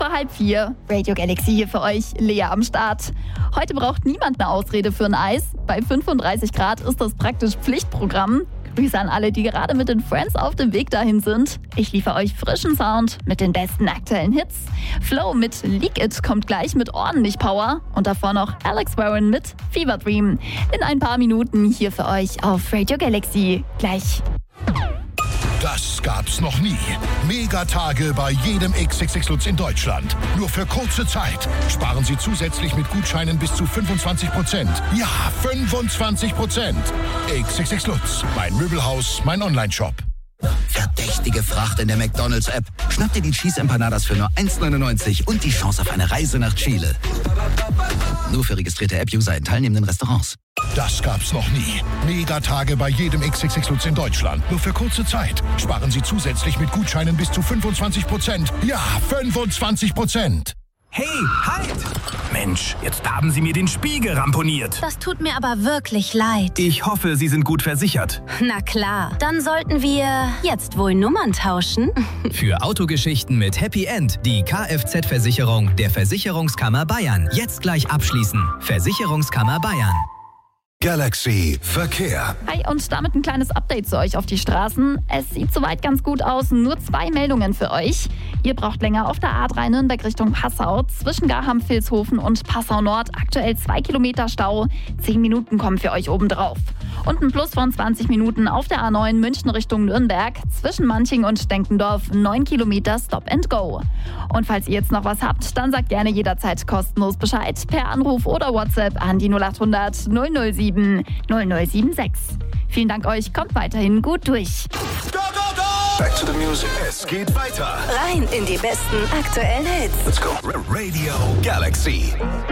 3:45. Radio Galaxy hier für euch, Lea am Start. Heute braucht niemand eine Ausrede für ein Eis. Bei 35 Grad ist das praktisch Pflichtprogramm. Grüße an alle, die gerade mit den Friends auf dem Weg dahin sind. Ich liefere euch frischen Sound mit den besten aktuellen Hits. Flow mit Leak It kommt gleich mit ordentlich Power. Und davor noch Alex Warren mit Fever Dream. In ein paar Minuten hier für euch auf Radio Galaxy. Gleich. Das gab's noch nie. Megatage bei jedem XXX Lutz in Deutschland. Nur für kurze Zeit. Sparen Sie zusätzlich mit Gutscheinen bis zu 25%. Ja, 25%. XXX Lutz. Mein Möbelhaus, mein Onlineshop. Verdächtige Fracht in der McDonald's-App. Schnapp dir die Cheese Empanadas für nur 1,99 und die Chance auf eine Reise nach Chile. Nur für registrierte App-User in teilnehmenden Restaurants. Das gab's noch nie. Megatage bei jedem XXX Lutz in Deutschland. Nur für kurze Zeit. Sparen Sie zusätzlich mit Gutscheinen bis zu 25%. Ja, 25%. Hey, halt! Mensch, jetzt haben Sie mir den Spiegel ramponiert. Das tut mir aber wirklich leid. Ich hoffe, Sie sind gut versichert. Na klar, dann sollten wir jetzt wohl Nummern tauschen. Für Autogeschichten mit Happy End die Kfz-Versicherung der Versicherungskammer Bayern. Jetzt gleich abschließen. Versicherungskammer Bayern. Galaxy Verkehr. Hi und damit ein kleines Update zu euch auf die Straßen. Es sieht soweit ganz gut aus, nur 2 Meldungen für euch. Ihr braucht länger auf der A3 Nürnberg Richtung Passau, zwischen Garham-Vilshofen und Passau Nord. Aktuell 2 Kilometer Stau, 10 Minuten kommen für euch obendrauf. Und ein Plus von 20 Minuten auf der A9 München Richtung Nürnberg, zwischen Manching und Denkendorf 9 Kilometer Stop and Go. Und falls ihr jetzt noch was habt, dann sagt gerne jederzeit kostenlos Bescheid per Anruf oder WhatsApp an die 0800 007 0076. Vielen Dank euch, kommt weiterhin gut durch. Go, go, go! Back to the music. Es geht weiter. Rein in die besten aktuellen Hits. Let's go. Radio Galaxy.